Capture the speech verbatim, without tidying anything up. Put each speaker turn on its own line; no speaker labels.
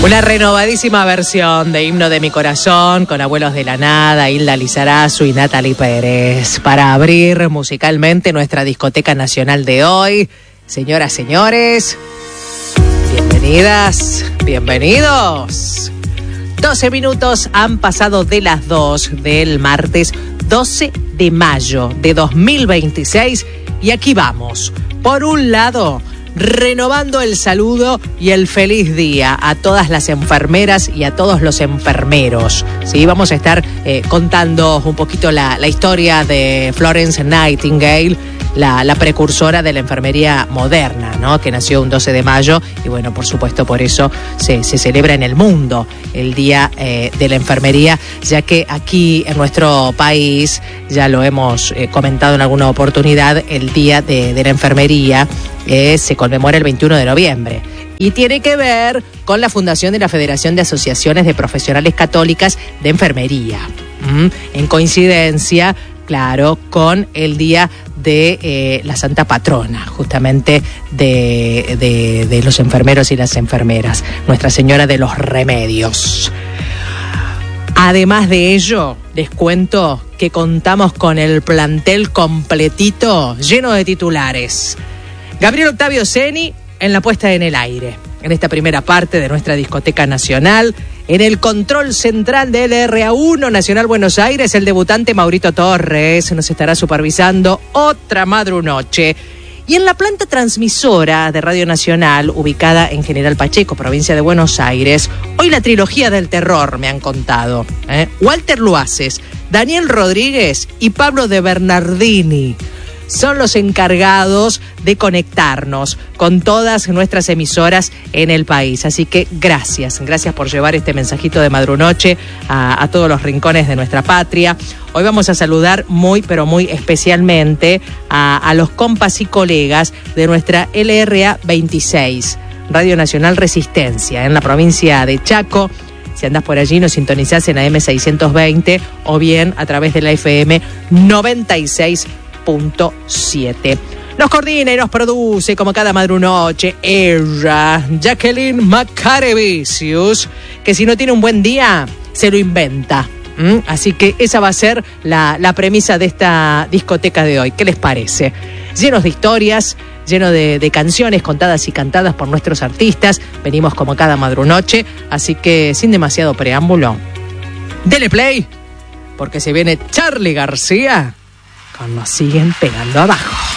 Una renovadísima versión de Himno de mi Corazón con Abuelos de la Nada, Hilda Lizarazu y Natalie Pérez para abrir musicalmente nuestra discoteca nacional de hoy. Señoras, señores, bienvenidas, bienvenidos. doce minutos han pasado de las dos del martes doce de mayo de dos mil veintiséis y aquí vamos. Por un lado, renovando el saludo y el feliz día a todas las enfermeras y a todos los enfermeros. Sí, vamos a estar eh, contando un poquito la, la historia de Florence Nightingale, la, la precursora de la enfermería moderna, ¿no? Que nació un doce de mayo y bueno, por supuesto por eso se, se celebra en el mundo el Día eh, de la Enfermería, ya que aquí en nuestro país, ya lo hemos eh, comentado en alguna oportunidad, el Día de, de la Enfermería eh, se conmemora el veintiuno de noviembre. Y tiene que ver con la fundación de la Federación de Asociaciones de Profesionales Católicas de Enfermería. ¿Mm? En coincidencia, claro, con el día de eh, la Santa Patrona, justamente de, de, de los enfermeros y las enfermeras, Nuestra Señora de los Remedios. Además de ello, les cuento que contamos con el plantel completito, lleno de titulares. Gabriel Octavio Ceni en la puesta en el aire, en esta primera parte de nuestra discoteca nacional. En el control central de L R A uno Nacional Buenos Aires, el debutante Maurito Torres nos estará supervisando otra madrunoche. Y en la planta transmisora de Radio Nacional, ubicada en General Pacheco, provincia de Buenos Aires, hoy la trilogía del terror, me han contado. ¿eh? Walter Luaces, Daniel Rodríguez y Pablo de Bernardini son los encargados de conectarnos con todas nuestras emisoras en el país. Así que gracias, gracias por llevar este mensajito de madrunoche a, a todos los rincones de nuestra patria. Hoy vamos a saludar muy, pero muy especialmente a, a los compas y colegas de nuestra L R A veintiséis, Radio Nacional Resistencia, en la provincia de Chaco. Si andás por allí, nos sintonizás en A M seiscientos veinte o bien a través de la F M noventa y seis punto siete. Nos coordina y nos produce como cada madrunoche ella, Jacqueline Macarevicius, que si no tiene un buen día, se lo inventa. ¿Mm? Así que esa va a ser la, la premisa de esta discoteca de hoy. ¿Qué les parece? Llenos de historias, lleno de, de canciones contadas y cantadas por nuestros artistas. Venimos como cada madrunoche, así que sin demasiado preámbulo, dele play, porque se viene Charly García con Nos Siguen Pegando Abajo.